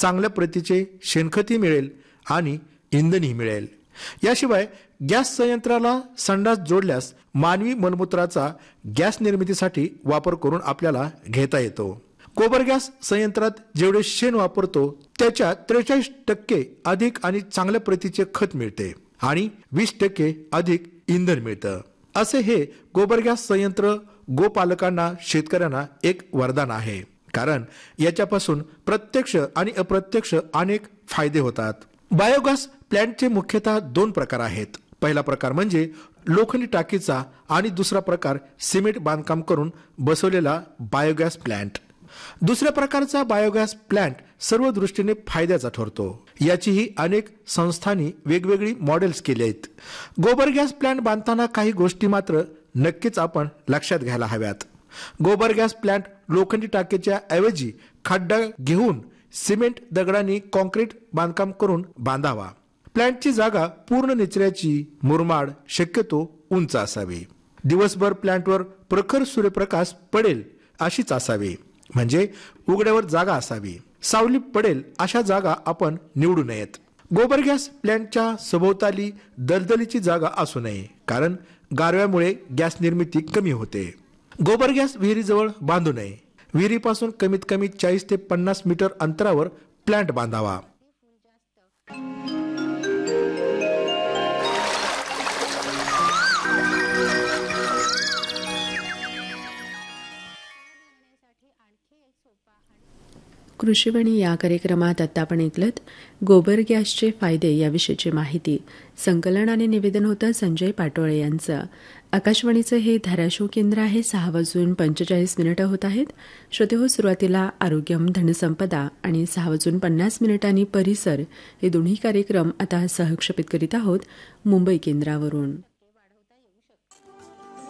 चांगल्या प्रतीचे शेणखतही मिळेल आणि इंधनही मिळेल. याशिवाय गॅस संयंत्राला संडास जोडल्यास मानवी मलमूत्राचा गॅस निर्मितीसाठी वापर करून आपल्याला घेता येतो. गोबर गॅस संयंत्रात जेवढे शेण वापरतो त्याच्या 43% अधिक आणि चांगल्या प्रतीचे खत मिळते आणि 20% अधिक इंधन मिळतं. असे हे गोबर गॅस संयंत्र गोपालकांना, शेतकऱ्यांना एक वरदान आहे, कारण याच्यापासून प्रत्यक्ष आणि अप्रत्यक्ष अनेक फायदे होतात. बायोगॅस प्लांटचे मुख्यतः 2 प्रकार आहेत. पहिला प्रकार म्हणजे लोखंडी टाकीचा आणि दुसरा प्रकार सिमेंट बांधकाम करून बसवलेला बायोगॅस प्लांट. दुसऱ्या प्रकारचा बायोगॅस प्लांट सर्व दृष्टीने फायद्याचा ठरतो. याचीही अनेक संस्थांनी वेगवेगळी मॉडेल्स केली आहेत. गोबर गॅस प्लांट बांधताना काही गोष्टी मात्र नक्कीच आपण लक्षात घ्यायला हव्यात. गोबर गॅस प्लांट लोखंडी टाकीच्या ऐवजी खड्डा घेऊन सिमेंट दगडांनी कॉन्क्रीट बांधकाम करून बांधावा. प्लांटची जागा पूर्ण निचऱ्याची, मुरमाड, शक्यतो उंच असावी. दिवसभर प्लांटवर प्रखर सूर्यप्रकाश पडेल अशीच असावी, म्हणजे उघड्यावर जागा असावी. सावली पडेल अशा जागा आपण निवडू नयेत. गोबर गॅस प्लांटच्या सभोवताली दलदलीची जागा असू नये, कारण गारव्यामुळे गॅस निर्मिती कमी होते. गोबर गॅस विहिरीजवळ बांधू नये. विहिरीपासून कमीत कमी 40 ते 50 मीटर अंतरावर प्लांट बांधावा. कृषीवाणी या कार्यक्रमात आता आपण ऐकलत गोबर गॅसचे फायदे याविषयीची माहिती. संकलन आणि निवेदन होतं संजय पाटोळे यांचं. आकाशवाणीचं हे धाराशिव केंद्र आहे. 6:45 होत आहेत. श्रोते हो, सुरुवातीला आरोग्यम, धनसंपदा आणि 6:50 परिसर हे दोन्ही कार्यक्रम आता सहक्षेपित करीत आहोत मुंबई केंद्रावरून.